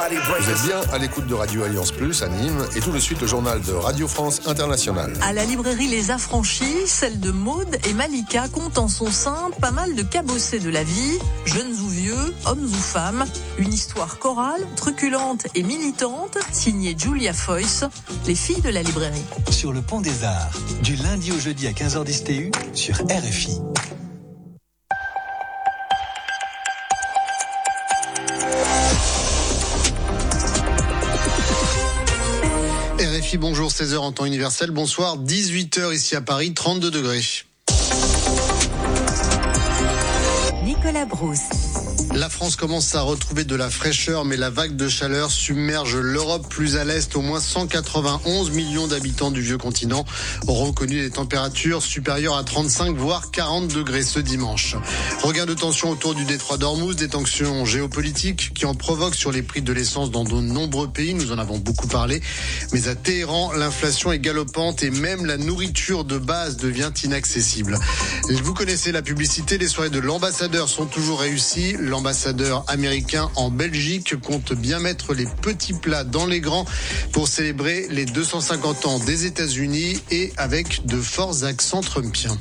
Vous êtes bien à l'écoute de Radio Alliance Plus à Nîmes et tout de suite le journal de Radio France Internationale. À la librairie Les Affranchis, celle de Maude et Malika compte en son sein pas mal de cabossés de la vie, jeunes ou vieux, hommes ou femmes. Une histoire chorale, truculente et militante, signée Julia Foyce, les filles de la librairie. Sur le Pont des Arts, du lundi au jeudi à 15h10 TU sur RFI. RFI, bonjour, 16h en temps universel, bonsoir, 18h ici à Paris, 32 degrés. Nicolas Brousse. La France commence à retrouver de la fraîcheur, mais la vague de chaleur submerge l'Europe. Plus à l'est, au moins 191 millions d'habitants du vieux continent auront connu des températures supérieures à 35 voire 40 degrés ce dimanche. Regain de tension autour du détroit d'Ormuz, des tensions géopolitiques qui en provoquent sur les prix de l'essence dans de nombreux pays, nous en avons beaucoup parlé. Mais à Téhéran, l'inflation est galopante et même la nourriture de base devient inaccessible. Vous connaissez la publicité, les soirées de l'ambassadeur sont toujours réussies. L'ambassadeur américain en Belgique compte bien mettre les petits plats dans les grands pour célébrer les 250 ans des États-Unis et avec de forts accents trumpiens.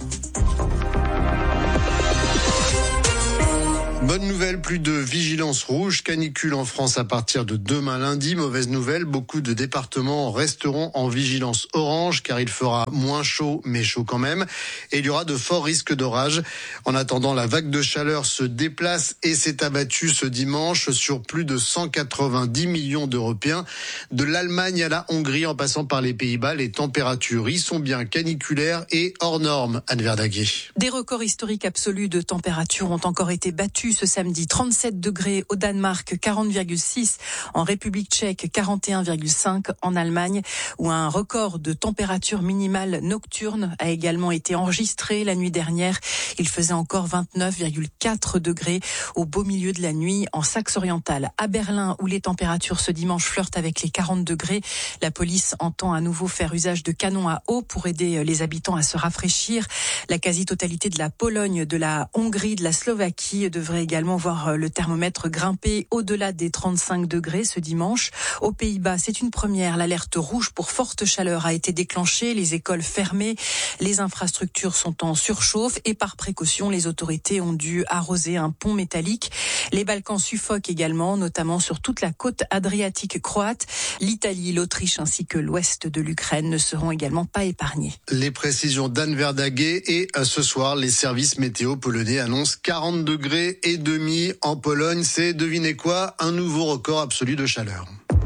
Bonne nouvelle, plus de vigilance rouge, canicule en France à partir de demain lundi. Mauvaise nouvelle, beaucoup de départements resteront en vigilance orange car il fera moins chaud mais chaud quand même. Et il y aura de forts risques d'orage. En attendant, la vague de chaleur se déplace et s'est abattue ce dimanche sur plus de 190 millions d'Européens. De l'Allemagne à la Hongrie en passant par les Pays-Bas, les températures y sont bien caniculaires et hors normes. Anne Verdaguet. Des records historiques absolus de température ont encore été battus ce samedi. 37 degrés au Danemark, 40,6 en République tchèque, 41,5 en Allemagne, où un record de température minimale nocturne a également été enregistré la nuit dernière. Il faisait encore 29,4 degrés au beau milieu de la nuit en Saxe-Orientale. À Berlin, où les températures ce dimanche flirtent avec les 40 degrés, la police entend à nouveau faire usage de canons à eau pour aider les habitants à se rafraîchir. La quasi-totalité de la Pologne, de la Hongrie, de la Slovaquie devrait également voir le thermomètre grimper au-delà des 35 degrés ce dimanche. Aux Pays-Bas, c'est une première. L'alerte rouge pour forte chaleur a été déclenchée. Les écoles fermées, les infrastructures sont en surchauffe et par précaution, les autorités ont dû arroser un pont métallique. Les Balkans suffoquent également, notamment sur toute la côte adriatique croate. L'Italie, l'Autriche ainsi que l'ouest de l'Ukraine ne seront également pas épargnés. Les précisions d'Anne Verdaguet et ce soir, les services météo polonais annoncent 40 degrés et demi en Pologne. C'est, devinez quoi, un nouveau record absolu de chaleur.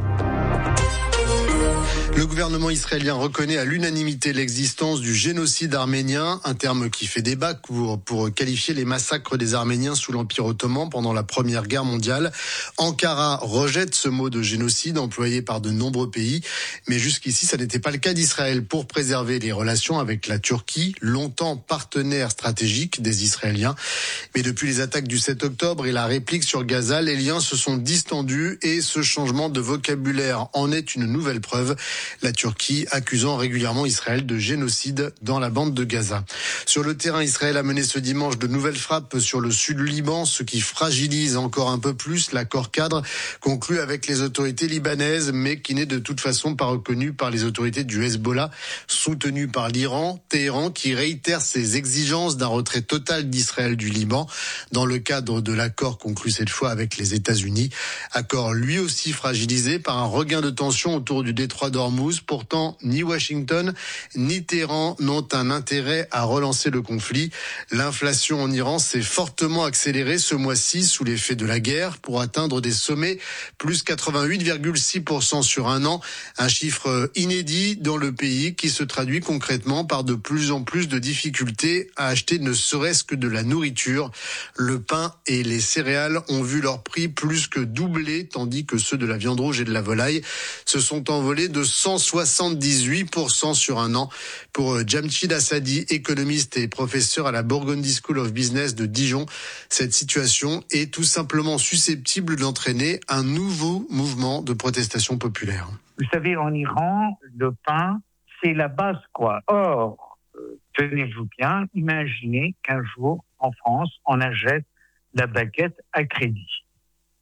Le gouvernement israélien reconnaît à l'unanimité l'existence du génocide arménien, un terme qui fait débat pour qualifier les massacres des Arméniens sous l'Empire ottoman pendant la Première Guerre mondiale. Ankara rejette ce mot de génocide employé par de nombreux pays, mais jusqu'ici ça n'était pas le cas d'Israël. Pour préserver les relations avec la Turquie, longtemps partenaire stratégique des Israéliens. Mais depuis les attaques du 7 octobre et la réplique sur Gaza, les liens se sont distendus et ce changement de vocabulaire en est une nouvelle preuve. La Turquie accusant régulièrement Israël de génocide dans la bande de Gaza. Sur le terrain, Israël a mené ce dimanche de nouvelles frappes sur le sud du Liban, ce qui fragilise encore un peu plus l'accord cadre conclu avec les autorités libanaises, mais qui n'est de toute façon pas reconnu par les autorités du Hezbollah, soutenu par l'Iran. Téhéran qui réitère ses exigences d'un retrait total d'Israël du Liban dans le cadre de l'accord conclu cette fois avec les États-Unis. Accord lui aussi fragilisé par un regain de tension autour du détroit d'Ormuz. Pourtant, ni Washington ni Téhéran n'ont un intérêt à relancer le conflit. L'inflation en Iran s'est fortement accélérée ce mois-ci sous l'effet de la guerre pour atteindre des sommets plus 88,6% sur un an. Un chiffre inédit dans le pays qui se traduit concrètement par de plus en plus de difficultés à acheter ne serait-ce que de la nourriture. Le pain et les céréales ont vu leur prix plus que doubler, tandis que ceux de la viande rouge et de la volaille se sont envolés de 178% sur un an. Pour Jamchid Assadi, économiste et professeur à la Burgundy School of Business de Dijon, cette situation est tout simplement susceptible d'entraîner un nouveau mouvement de protestation populaire. Vous savez, en Iran, le pain, c'est la base, quoi. Or, tenez-vous bien, imaginez qu'un jour, en France, on achète la baguette à crédit.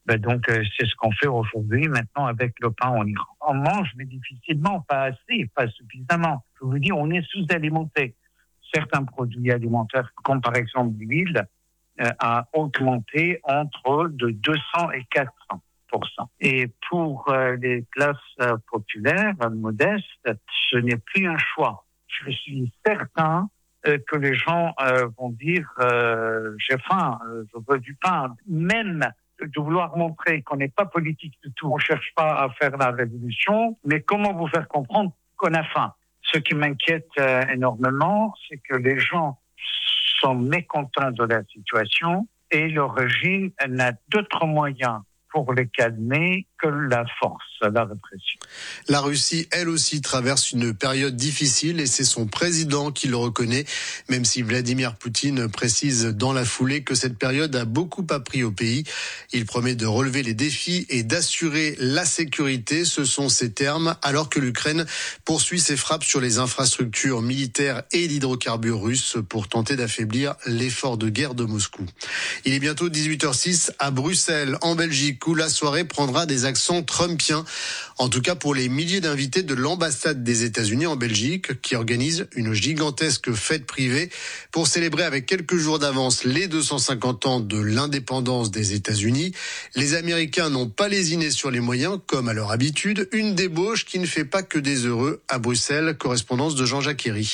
Donc, c'est ce qu'on fait aujourd'hui, maintenant, avec le pain en Iran. On mange, mais difficilement, pas assez, pas suffisamment. Je vous dis, on est sous-alimenté. Certains produits alimentaires, comme par exemple l'huile, a augmenté entre de 200 et 400%. Et pour les classes populaires, modestes, ce n'est plus un choix. Je suis certain que les gens vont dire j'ai faim, je veux du pain. Même de vouloir montrer qu'on n'est pas politique du tout, on ne cherche pas à faire la révolution, mais comment vous faire comprendre qu'on a faim. Ce qui m'inquiète énormément, c'est que les gens sont mécontents de la situation et le régime n'a d'autres moyens pour les calmer que la force, la répression. La Russie, elle aussi, traverse une période difficile et c'est son président qui le reconnaît, même si Vladimir Poutine précise dans la foulée que cette période a beaucoup appris au pays. Il promet de relever les défis et d'assurer la sécurité, ce sont ses termes, alors que l'Ukraine poursuit ses frappes sur les infrastructures militaires et l'hydrocarbure russe pour tenter d'affaiblir l'effort de guerre de Moscou. Il est bientôt 18h06 à Bruxelles, en Belgique, où la soirée prendra des accents trumpiens. En tout cas pour les milliers d'invités de l'ambassade des États-Unis en Belgique, qui organise une gigantesque fête privée pour célébrer avec quelques jours d'avance les 250 ans de l'indépendance des États-Unis. Les Américains n'ont pas lésiné sur les moyens, comme à leur habitude. Une débauche qui ne fait pas que des heureux à Bruxelles. Correspondance de Jean-Jacques Herry.